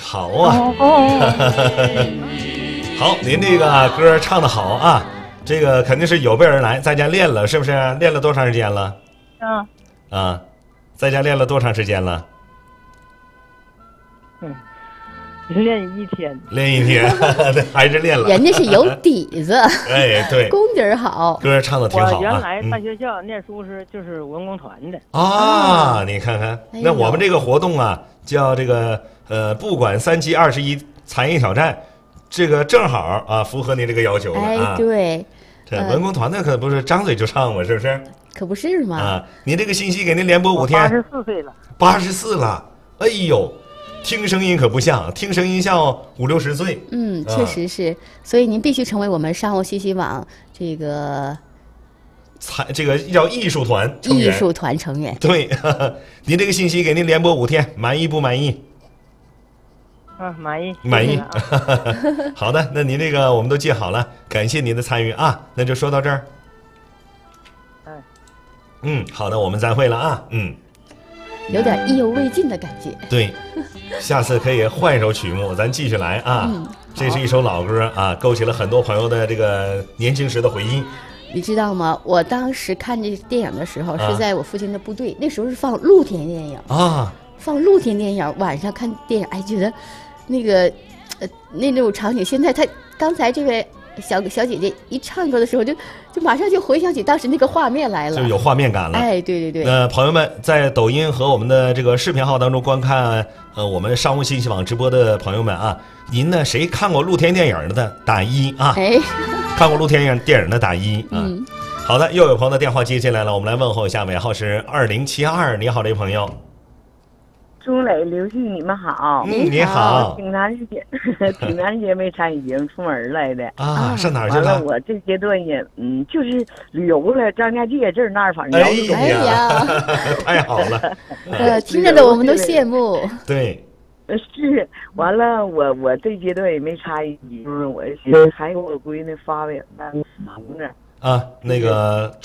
好啊。好，您这个歌唱的好啊，这个肯定是有备而来，在家练了是不是？练了多长时间了？啊，在家练了多长时间了？ 练一天， 练一天，还是练了。 人家是有底子， 哎，对， 功底儿好， 歌唱的挺好啊。 我原来在学校念书时就是文工团的啊，你看看， 哎呦那我们这个活动啊，叫这个不管3期21才艺挑战，这个正好啊，符合你这个要求了啊。 哎，对， 这文工团的可不是张嘴就唱嘛，是不是？ 可不是嘛。 啊，你这个信息给您连播5天 ，84岁了 ，84了，哎呦。听声音可不像，听声音像50、60岁。 嗯，确实是，所以您必须成为我们商务信息网这个叫艺术团成员。 艺术团成员。 对，您这个信息给您连播5天，满意不满意？ 满意。 满意。好的，那您这个我们都记好了，感谢您的参与啊，那就说到这儿。好的，我们再会了啊。 有点意犹未尽的感觉。 对，下次可以换一首曲目，咱继续来啊。这是一首老歌啊，勾起了很多朋友的这个年轻时的回忆。 你知道吗？我当时看这电影的时候，是在我父亲的部队，那时候是放露天电影啊， 放露天电影，晚上看电影，哎，觉得那个那种场景，现在他刚才这位小姐姐一唱歌的时候，就马上就回想起当时那个画面来了， 就有画面感了。 哎，对对对。 朋友们在抖音和我们的这个视频号当中观看我们商务信息网直播的朋友们啊，您呢谁看过露天电影的打1啊？ 哎， 看过露天电影的打1啊。好的，又有朋友的电话接进来了，我们来问候一下，尾号是2072。你好，这位朋友。 朱磊、刘旭，你们好。 你好。 挺长时间没参与节目出门来的啊，上哪儿去了？ 完了，我这阶段也就是旅游了，张家界这儿那儿，反正哎呀，太好了。 听着的我们都羡慕。 对。 是，完了，我这阶段也没参与，我还给我闺女发表忙着。 啊，那个